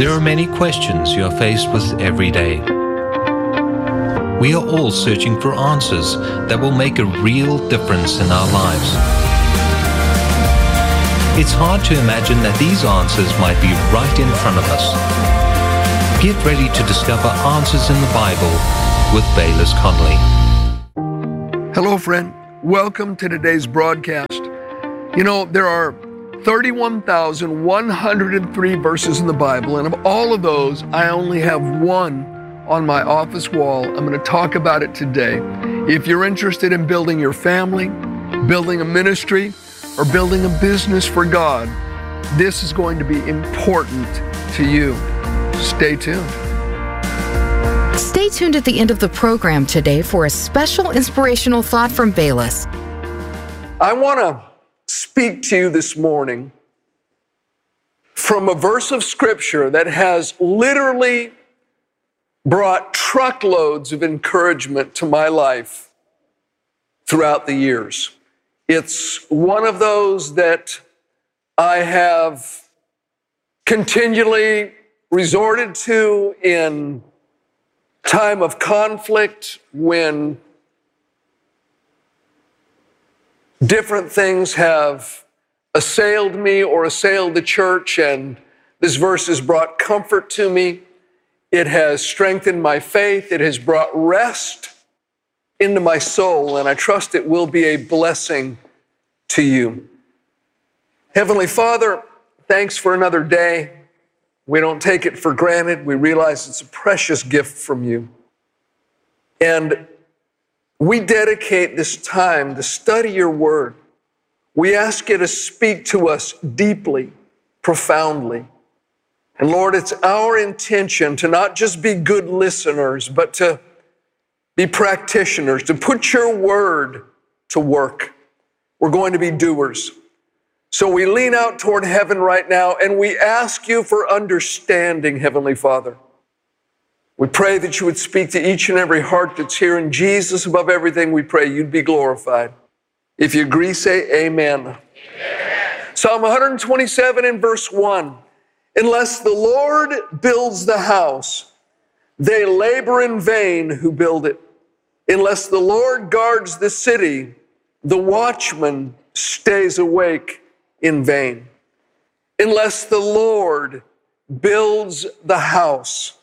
There are many questions you are faced with every day. We are all searching for answers that will make a real difference in our lives. It's hard to imagine that these answers might be right in front of us. Get ready to discover answers in the Bible with Baylis Conley. Hello, friend. Welcome to today's broadcast. You know, there are 31,103 verses in the Bible, and of all of those, I only have one on my office wall. I'm going to talk about it today. If you're interested in building your family, building a ministry, or building a business for God, this is going to be important to you. Stay tuned. Stay tuned at the end of the program today for a special inspirational thought from Baylis. I want to speak to you this morning from a verse of Scripture that has literally brought truckloads of encouragement to my life throughout the years. It's one of those that I have continually resorted to in time of conflict, when different things have assailed me or assailed the church, and this verse has brought comfort to me. It has strengthened my faith. It has brought rest into my soul, and I trust it will be a blessing to you. Heavenly Father, thanks for another day. We don't take it for granted. We realize it's a precious gift from you. And we dedicate this time to study your word. We ask you to speak to us deeply, profoundly. And Lord, it's our intention to not just be good listeners, but to be practitioners, to put your word to work. We're going to be doers. So we lean out toward heaven right now, and we ask you for understanding, Heavenly Father. We pray that you would speak to each and every heart that's here. In Jesus, above everything, we pray you'd be glorified. If you agree, say amen. Amen. Psalm 127 and verse 1. Unless the Lord builds the house, they labor in vain who build it. Unless the Lord guards the city, the watchman stays awake in vain. Unless the Lord builds the house,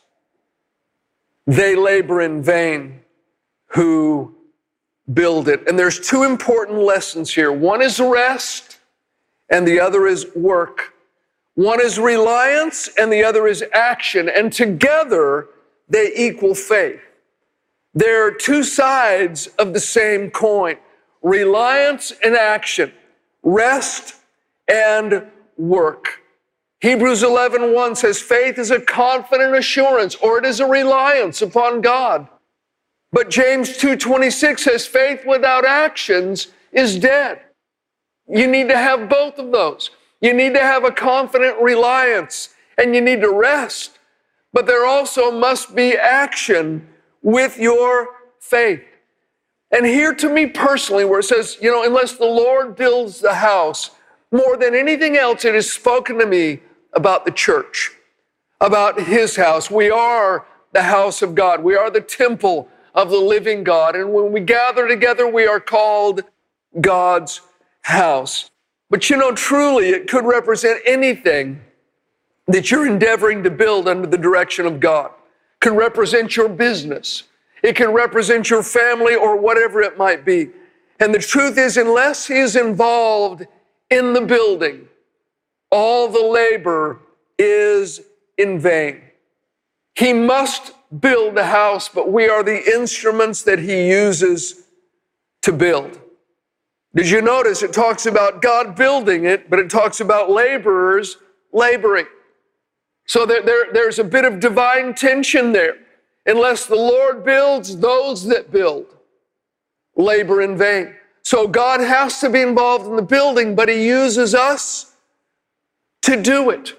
they labor in vain who build it. And there's two important lessons here. One is rest, and the other is work. One is reliance, and the other is action. And together, they equal faith. They're two sides of the same coin. Reliance and action. Rest and work. Hebrews 11:1 says, faith is a confident assurance, or it is a reliance upon God. But James 2:26 says, faith without actions is dead. You need to have both of those. You need to have a confident reliance, and you need to rest. But there also must be action with your faith. And here to me personally, where it says, unless the Lord builds the house, more than anything else, it has spoken to me about the church, about his house. We are the house of God. We are the temple of the living God. And when we gather together, we are called God's house. But truly, it could represent anything that you're endeavoring to build under the direction of God. It could represent your business. It can represent your family or whatever it might be. And the truth is, unless he is involved in the building, all the labor is in vain. He must build the house, but we are the instruments that he uses to build. Did you notice it talks about God building it, but it talks about laborers laboring. So there's a bit of divine tension there. Unless the Lord builds, those that build labor in vain. So God has to be involved in the building, but he uses us to do it.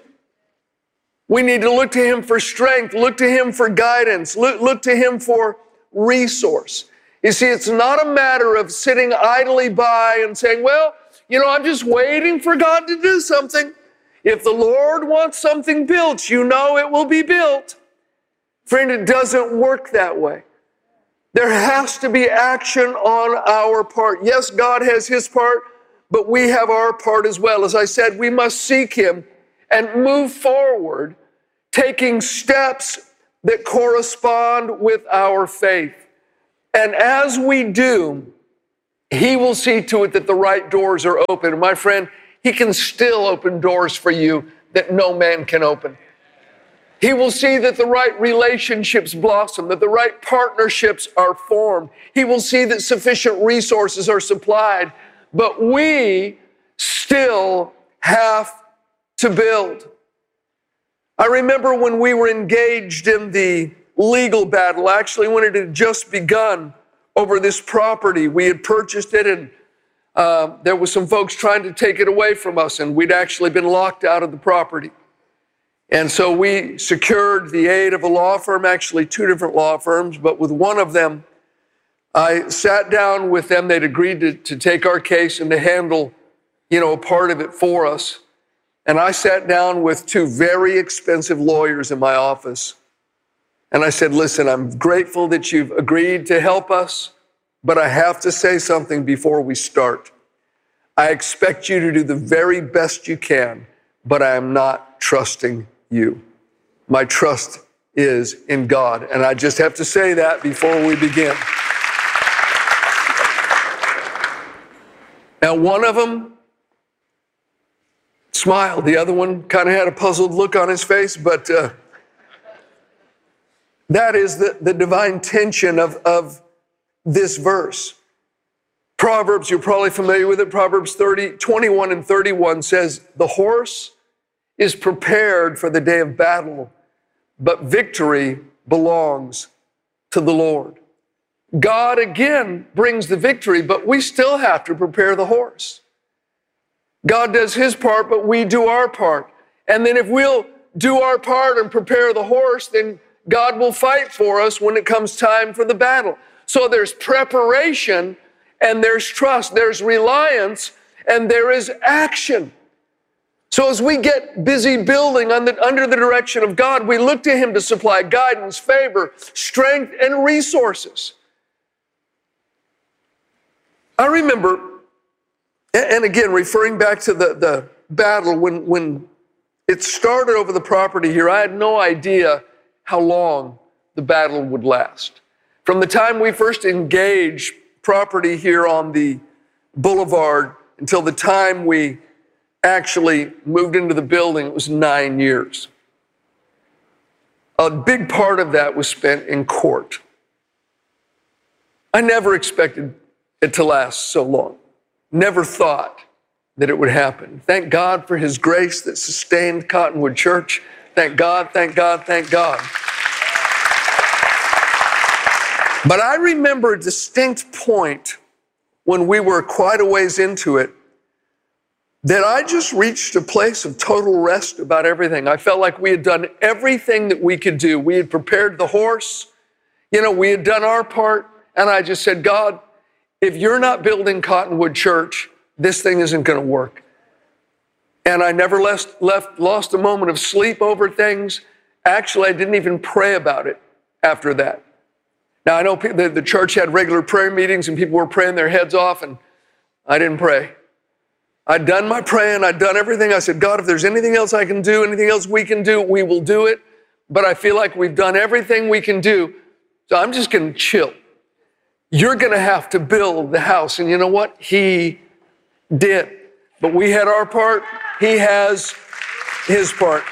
We need to look to him for strength, look to him for guidance, look to him for resource. You see, it's not a matter of sitting idly by and saying, well, I'm just waiting for God to do something. If the Lord wants something built, you know it will be built. Friend, it doesn't work that way. There has to be action on our part. Yes, God has his part, but we have our part as well. As I said, we must seek him and move forward, taking steps that correspond with our faith. And as we do, he will see to it that the right doors are open. And my friend, he can still open doors for you that no man can open. He will see that the right relationships blossom, that the right partnerships are formed. He will see that sufficient resources are supplied. But we still have to build. I remember when we were engaged in the legal battle, actually when it had just begun over this property. We had purchased it, and there was some folks trying to take it away from us, and we'd actually been locked out of the property. And so we secured the aid of a law firm, actually 2 different law firms, but with one of them, I sat down with them. They'd agreed to take our case and to handle, a part of it for us. And I sat down with 2 very expensive lawyers in my office. And I said, listen, I'm grateful that you've agreed to help us, but I have to say something before we start. I expect you to do the very best you can, but I am not trusting you. My trust is in God. And I just have to say that before we begin. Now, one of them smiled. The other one kind of had a puzzled look on his face, but that is the divine tension of this verse. Proverbs, you're probably familiar with it. Proverbs 21 and 31 says, the horse is prepared for the day of battle, but victory belongs to the Lord. God again brings the victory, but we still have to prepare the horse. God does his part, but we do our part. And then if we'll do our part and prepare the horse, then God will fight for us when it comes time for the battle. So there's preparation and there's trust, there's reliance, and there is action. So as we get busy building under the direction of God, we look to him to supply guidance, favor, strength, and resources. I remember, and again, referring back to the battle, when it started over the property here, I had no idea how long the battle would last. From the time we first engaged property here on the boulevard until the time we actually moved into the building, it was 9 years. A big part of that was spent in court. I never expected it to last so long. Never thought that it would happen. Thank God for his grace that sustained Cottonwood Church. Thank God, thank God, thank God. But I remember a distinct point when we were quite a ways into it that I just reached a place of total rest about everything. I felt like we had done everything that we could do. We had prepared the horse. We had done our part. And I just said, God, if you're not building Cottonwood Church, this thing isn't going to work. And I never lost a moment of sleep over things. Actually, I didn't even pray about it after that. Now, I know the church had regular prayer meetings and people were praying their heads off, and I didn't pray. I'd done my praying. I'd done everything. I said, God, if there's anything else I can do, anything else we can do, we will do it. But I feel like we've done everything we can do, so I'm just going to chill. You're going to have to build the house. And you know what? He did. But we had our part. He has his part.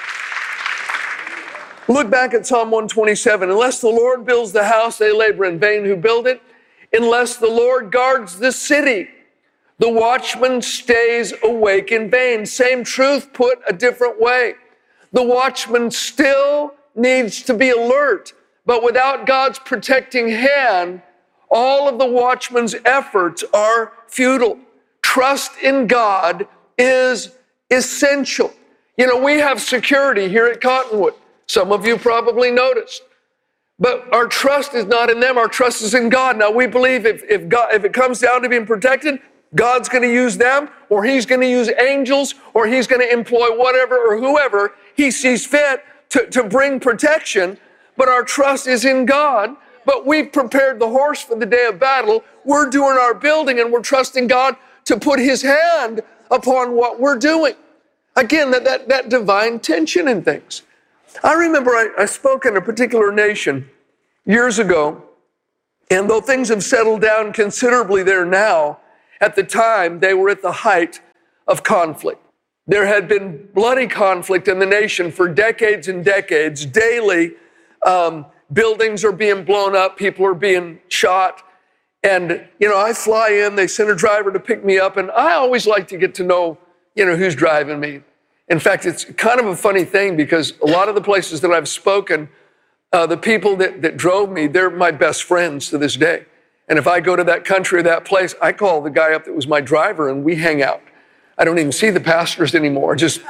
Look back at Psalm 127. Unless the Lord builds the house, they labor in vain who build it. Unless the Lord guards the city, the watchman stays awake in vain. Same truth put a different way. The watchman still needs to be alert, but without God's protecting hand, all of the watchman's efforts are futile. Trust in God is essential. We have security here at Cottonwood. Some of you probably noticed. But our trust is not in them. Our trust is in God. Now, we believe if it comes down to being protected, God's going to use them, or he's going to use angels, or he's going to employ whatever or whoever he sees fit to bring protection. But our trust is in God. But we've prepared the horse for the day of battle. We're doing our building, and we're trusting God to put his hand upon what we're doing. Again, that divine tension in things. I remember I spoke in a particular nation years ago, and though things have settled down considerably there now, at the time they were at the height of conflict. There had been bloody conflict in the nation for decades and decades. Daily, buildings are being blown up, people are being shot. And, I fly in, they send a driver to pick me up, and I always like to get to know, who's driving me. In fact, it's kind of a funny thing because a lot of the places that I've spoken, the people that drove me, they're my best friends to this day. And if I go to that country or that place, I call the guy up that was my driver and we hang out. I don't even see the pastors anymore, just,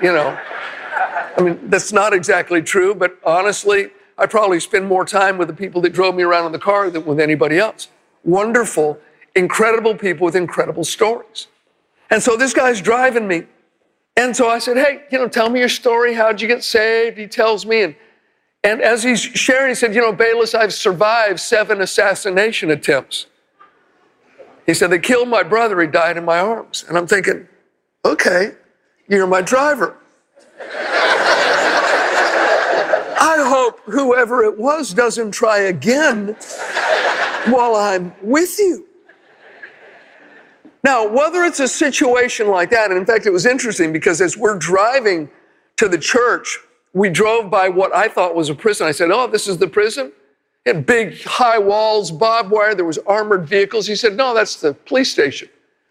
that's not exactly true, but honestly, I probably spend more time with the people that drove me around in the car than with anybody else. Wonderful, incredible people with incredible stories. And so this guy's driving me. And so I said, hey, tell me your story. How'd you get saved? He tells me. And as he's sharing, he said, Bayless, I've survived 7 assassination attempts. He said, they killed my brother. He died in my arms. And I'm thinking, okay, you're my driver. I hope whoever it was doesn't try again while I'm with you. Now, whether it's a situation like that, and in fact, it was interesting because as we're driving to the church, we drove by what I thought was a prison. I said, oh, this is the prison? It had big high walls, barbed wire, there was armored vehicles. He said, no, that's the police station.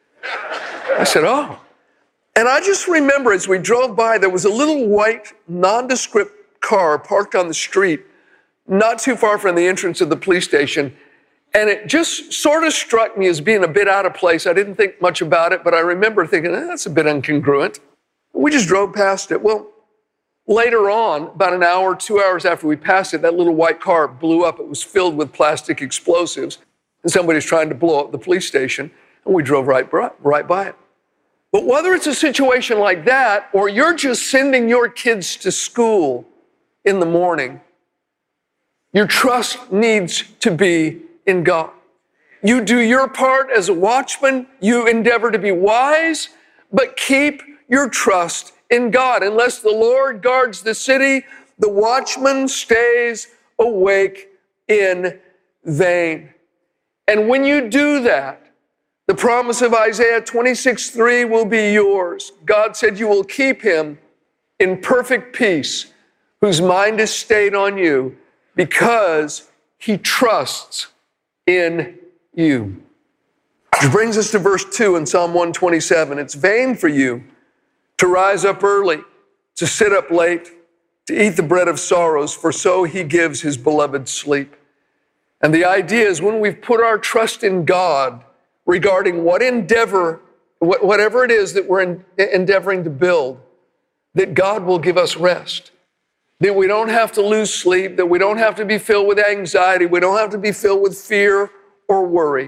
I said, oh. And I just remember as we drove by, there was a little white, nondescript car parked on the street, not too far from the entrance of the police station. And it just sort of struck me as being a bit out of place. I didn't think much about it, but I remember thinking, that's a bit incongruent. We just drove past it. Well, later on, about an hour, 2 hours after we passed it, that little white car blew up. It was filled with plastic explosives, and somebody's trying to blow up the police station, and we drove right by it. But whether it's a situation like that, or you're just sending your kids to school in the morning, your trust needs to be in God. You do your part as a watchman. You endeavor to be wise, but keep your trust in God. Unless the Lord guards the city, the watchman stays awake in vain. And when you do that, the promise of Isaiah 26:3 will be yours. God said you will keep him in perfect peace, whose mind is stayed on you, because he trusts in you. Which brings us to verse 2 in Psalm 127. It's vain for you to rise up early, to sit up late, to eat the bread of sorrows, for so he gives his beloved sleep. And the idea is when we've put our trust in God regarding whatever it is that we're endeavoring to build, that God will give us rest. That we don't have to lose sleep, that we don't have to be filled with anxiety, we don't have to be filled with fear or worry.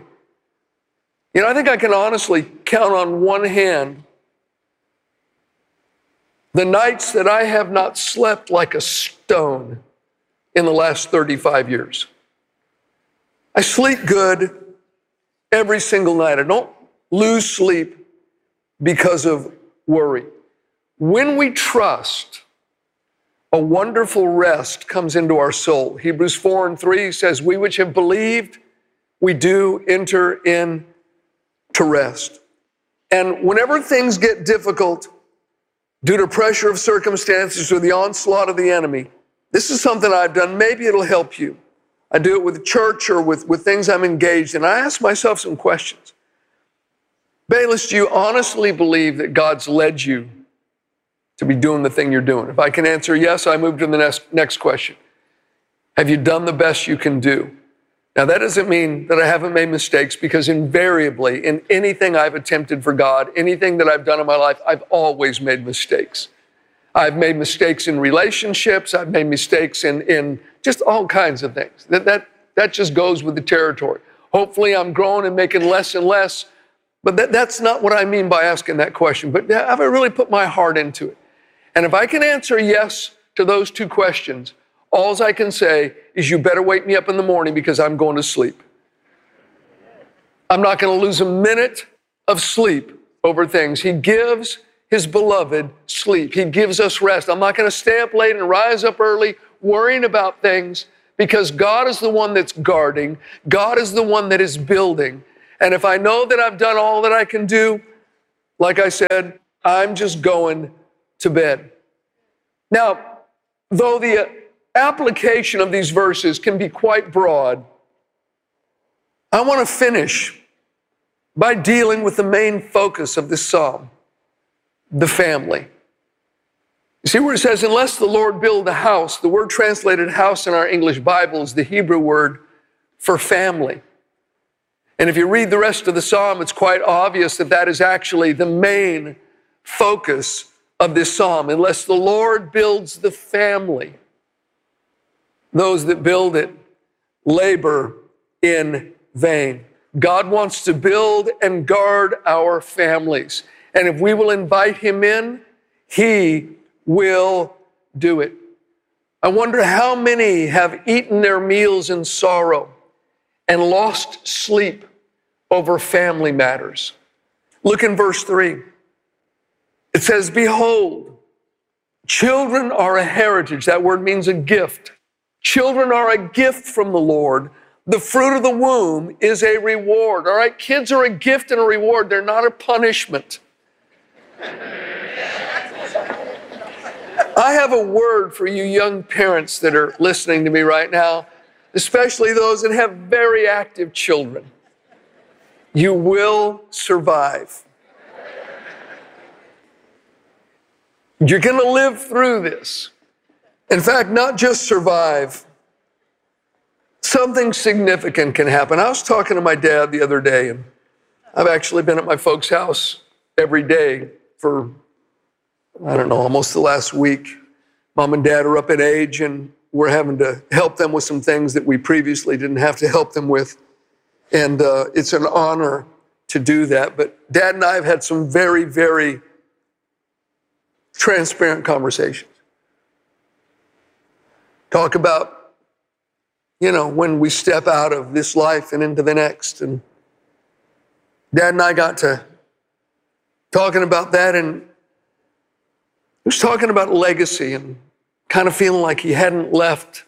I think I can honestly count on one hand the nights that I have not slept like a stone in the last 35 years. I sleep good every single night. I don't lose sleep because of worry. When we trust, a wonderful rest comes into our soul. Hebrews 4:3 says, we which have believed, we do enter into rest. And whenever things get difficult due to pressure of circumstances or the onslaught of the enemy, this is something I've done. Maybe it'll help you. I do it with church or with things I'm engaged in. I ask myself some questions. Bayless, do you honestly believe that God's led you to be doing the thing you're doing? If I can answer yes, I move to the next question. Have you done the best you can do? Now, that doesn't mean that I haven't made mistakes, because invariably in anything I've attempted for God, anything that I've done in my life, I've always made mistakes. I've made mistakes in relationships. I've made mistakes in just all kinds of things. That just goes with the territory. Hopefully I'm growing and making less and less But that's not what I mean by asking that question. But have I really put my heart into it? And if I can answer yes to those two questions, all I can say is you better wake me up in the morning because I'm going to sleep. I'm not going to lose a minute of sleep over things. He gives his beloved sleep. He gives us rest. I'm not going to stay up late and rise up early worrying about things because God is the one that's guarding. God is the one that is building. And if I know that I've done all that I can do, like I said, I'm just going to bed. Now, though the application of these verses can be quite broad, I want to finish by dealing with the main focus of this psalm, the family. You see where it says, unless the Lord build a house, the word translated house in our English Bible is the Hebrew word for family. And if you read the rest of the psalm, it's quite obvious that that is actually the main focus of this psalm. Unless the Lord builds the family, those that build it labor in vain. God wants to build and guard our families. And if we will invite him in, he will do it. I wonder how many have eaten their meals in sorrow and lost sleep over family matters. Look in verse 3. It says, behold, children are a heritage. That word means a gift. Children are a gift from the Lord. The fruit of the womb is a reward. All right, kids are a gift and a reward. They're not a punishment. I have a word for you young parents that are listening to me right now, especially those that have very active children. You will survive. You're going to live through this. In fact, not just survive. Something significant can happen. I was talking to my dad the other day, and I've actually been at my folks' house every day for, I don't know, almost the last week. Mom and Dad are up in age, and we're having to help them with some things that we previously didn't have to help them with. And it's an honor to do that. But Dad and I have had some very, very transparent conversations. Talk about, when we step out of this life and into the next. And Dad and I got to talking about that, and he was talking about legacy and kind of feeling like he hadn't left,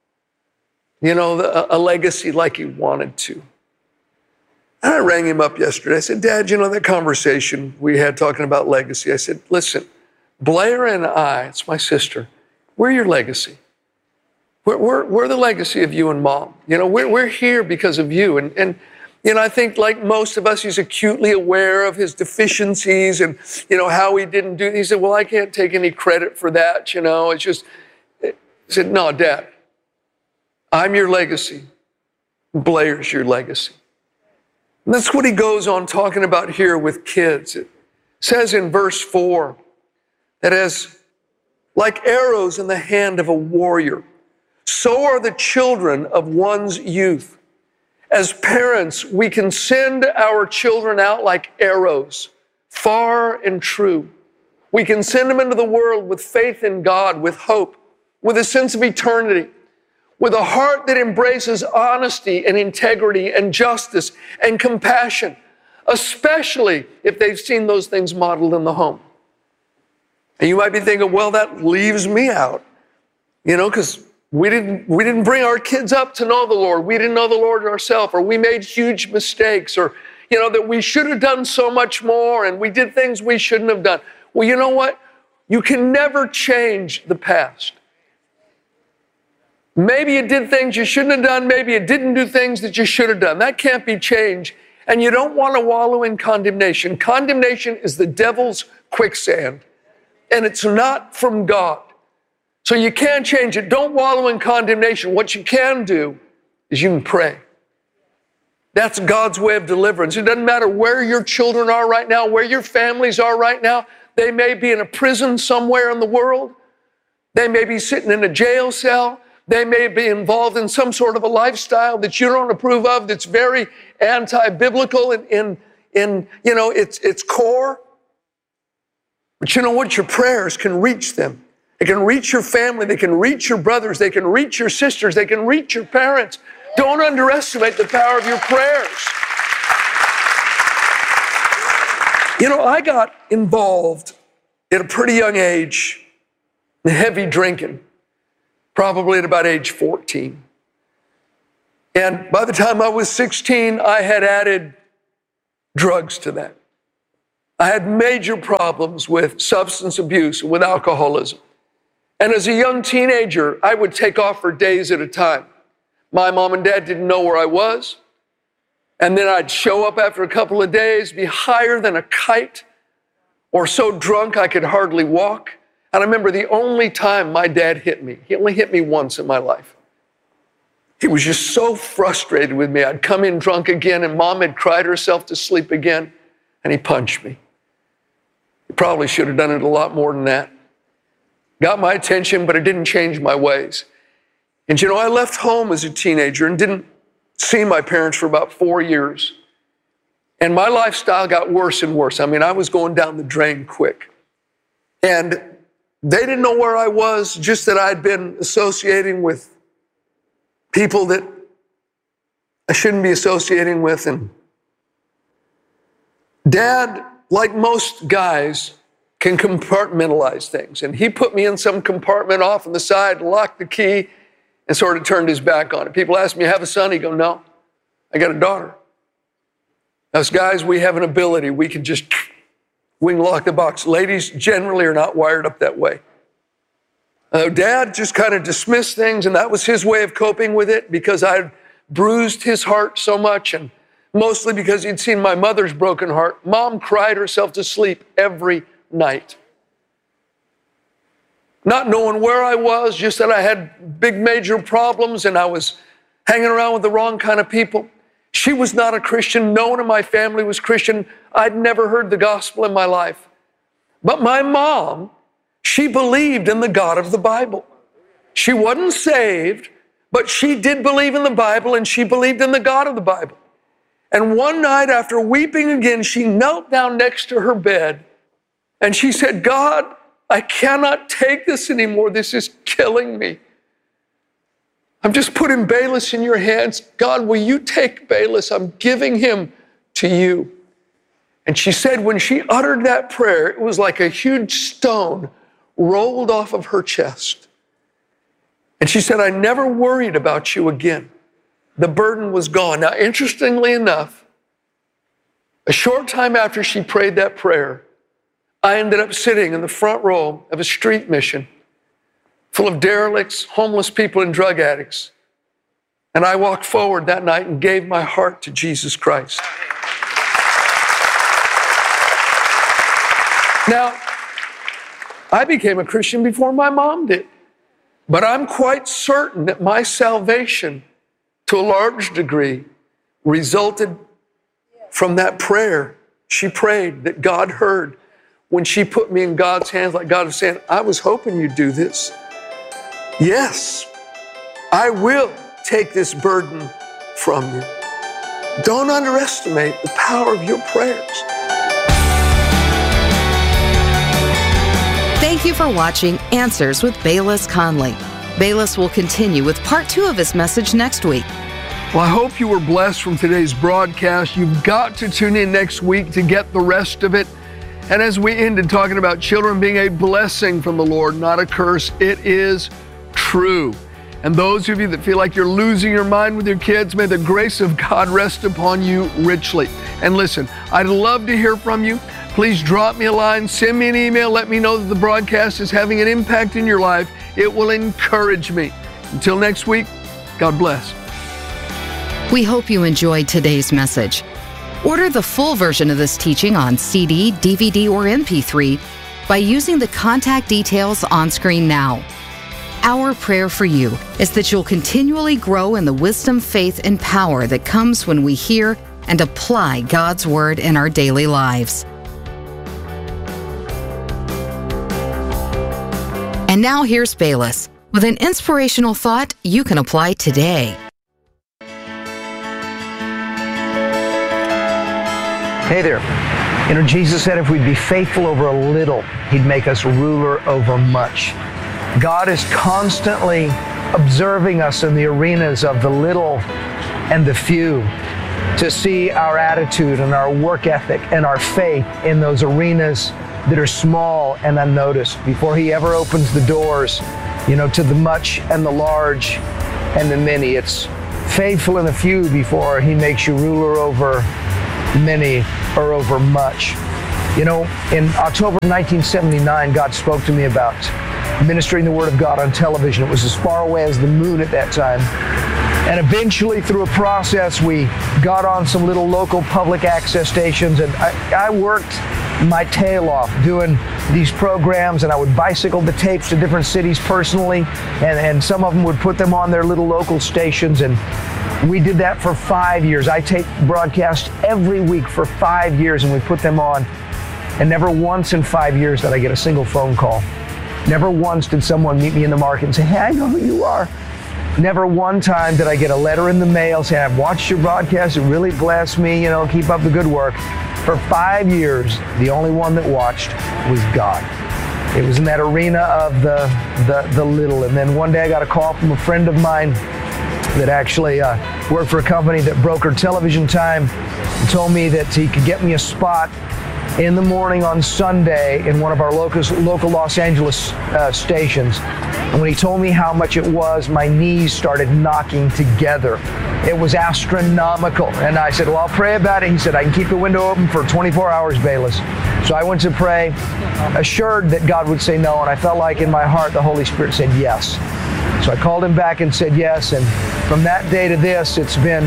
a legacy like he wanted to. And I rang him up yesterday. I said, Dad, that conversation we had talking about legacy. I said, listen, Blair and I, it's my sister, we're your legacy. We're the legacy of you and Mom. We're here because of you. And I think like most of us, he's acutely aware of his deficiencies and, how he didn't do. He said, well, I can't take any credit for that. It's just, I said, no, Dad, I'm your legacy. Blair's your legacy. And that's what he goes on talking about here with kids. It says in verse 4 that as like arrows in the hand of a warrior, so are the children of one's youth. As parents, we can send our children out like arrows, far and true. We can send them into the world with faith in God, with hope, with a sense of eternity, with a heart that embraces honesty and integrity and justice and compassion, especially if they've seen those things modeled in the home. And you might be thinking, well, that leaves me out, because we didn't bring our kids up to know the Lord. We didn't know the Lord ourselves, or we made huge mistakes, or, that we should have done so much more, and we did things we shouldn't have done. Well, you know what? You can never change the past. Maybe you did things you shouldn't have done. Maybe you didn't do things that you should have done. That can't be changed. And you don't want to wallow in condemnation. Condemnation is the devil's quicksand, and it's not from God. So you can't change it. Don't wallow in condemnation. What you can do is you can pray. That's God's way of deliverance. It doesn't matter where your children are right now, where your families are right now. They may be in a prison somewhere in the world. They may be sitting in a jail cell. They may be involved in some sort of a lifestyle that you don't approve of, that's very anti-biblical in in its core. But you know what? Your prayers can reach them. They can reach your family. They can reach your brothers. They can reach your sisters. They can reach your parents. Don't underestimate the power of your prayers. I got involved at a pretty young age in heavy drinking, probably at about age 14. And by the time I was 16, I had added drugs to that. I had major problems with substance abuse, with alcoholism. And as a young teenager, I would take off for days at a time. My mom and dad didn't know where I was. And then I'd show up after a couple of days, be higher than a kite, or so drunk I could hardly walk. And I remember the only time my dad hit me, he only hit me once in my life. He was just so frustrated with me. I'd come in drunk again, and Mom had cried herself to sleep again, and he punched me. He probably should have done it a lot more than that. Got my attention, but it didn't change my ways. And I left home as a teenager and didn't see my parents for about 4 years. And my lifestyle got worse and worse. I was going down the drain quick. And they didn't know where I was, just that I'd been associating with people that I shouldn't be associating with. And Dad, like most guys, can compartmentalize things. And he put me in some compartment off on the side, locked the key, and sort of turned his back on it. People ask me, "You have a son?" He go, "No, I got a daughter." Us guys, we have an ability. We can lock the box. Ladies generally are not wired up that way. Dad just kind of dismissed things, and that was his way of coping with it, because I'd bruised his heart so much, and mostly because he'd seen my mother's broken heart. Mom cried herself to sleep every night. Not knowing where I was, just that I had big major problems and I was hanging around with the wrong kind of people. She was not a Christian. No one in my family was Christian. I'd never heard the gospel in my life. But my mom, she believed in the God of the Bible. She wasn't saved, but she did believe in the Bible, and she believed in the God of the Bible. And one night, after weeping again, she knelt down next to her bed and she said, "God, I cannot take this anymore. This is killing me. I'm just putting Bayless in your hands. God, will you take Bayless? I'm giving him to you." And she said when she uttered that prayer, it was like a huge stone rolled off of her chest. And she said, "I never worried about you again." The burden was gone. Now, interestingly enough, a short time after she prayed that prayer, I ended up sitting in the front row of a street mission full of derelicts, homeless people, and drug addicts. And I walked forward that night and gave my heart to Jesus Christ. Now, I became a Christian before my mom did, but I'm quite certain that my salvation, to a large degree, resulted from that prayer she prayed, that God heard when she put me in God's hands, like God was saying, "I was hoping you'd do this. Yes, I will take this burden from you." Don't underestimate the power of your prayers. Thank you for watching Answers with Bayless Conley. Bayless will continue with part 2 of his message next week. Well, I hope you were blessed from today's broadcast. You've got to tune in next week to get the rest of it. And as we ended talking about children being a blessing from the Lord, not a curse, it is true. And those of you that feel like you're losing your mind with your kids, may the grace of God rest upon you richly. And listen, I'd love to hear from you. Please drop me a line, send me an email, let me know that the broadcast is having an impact in your life. It will encourage me. Until next week, God bless. We hope you enjoyed today's message. Order the full version of this teaching on CD, DVD, or MP3 by using the contact details on screen now. Our prayer for you is that you'll continually grow in the wisdom, faith, and power that comes when we hear and apply God's Word in our daily lives. And now here's Bayless with an inspirational thought you can apply today. Hey there. You know, Jesus said if we'd be faithful over a little, He'd make us ruler over much. God is constantly observing us in the arenas of the little and the few to see our attitude and our work ethic and our faith in those arenas that are small and unnoticed before He ever opens the doors, you know, to the much and the large and the many. It's faithful in a few before He makes you ruler over many or over much. You know, in October 1979, God spoke to me about ministering the Word of God on television. It was as far away as the moon at that time. And eventually, through a process, we got on some little local public access stations, and I worked my tail off doing these programs, and I would bicycle the tapes to different cities personally, and some of them would put them on their little local stations, and we did that for 5 years. I taped broadcasts every week for 5 years, and we put them on, and never once in 5 years did I get a single phone call. Never once did someone meet me in the market and say, "Hey, I know who you are." Never one time did I get a letter in the mail saying, "I've watched your broadcast, it really blessed me, you know, keep up the good work." For 5 years, the only one that watched was God. It was in that arena of the little. And then one day I got a call from a friend of mine that actually worked for a company that brokered television time and told me that he could get me a spot in the morning on Sunday in one of our local Los Angeles stations. And when he told me how much it was, my knees started knocking together. It was astronomical. And I said, "Well, I'll pray about it." He said, "I can keep the window open for 24 hours, Bayless." So I went to pray, assured that God would say no, and I felt like in my heart the Holy Spirit said yes. So I called him back and said yes, and from that day to this, it's been,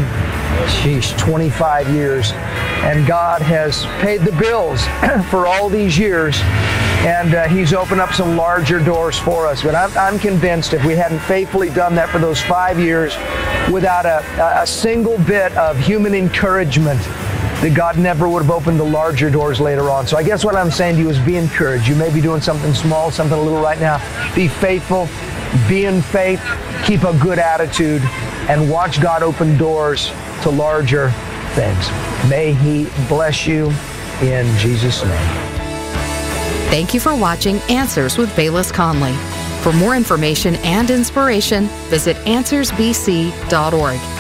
25 years. And God has paid the bills for all these years, and He's opened up some larger doors for us. But I'm convinced if we hadn't faithfully done that for those 5 years without a single bit of human encouragement, that God never would have opened the larger doors later on. So I guess what I'm saying to you is be encouraged. You may be doing something small, something a little right now. Be faithful, be in faith, keep a good attitude, and watch God open doors to larger things. May He bless you in Jesus' name. Thank you for watching Answers with Bayless Conley. For more information and inspiration, visit AnswersBC.org.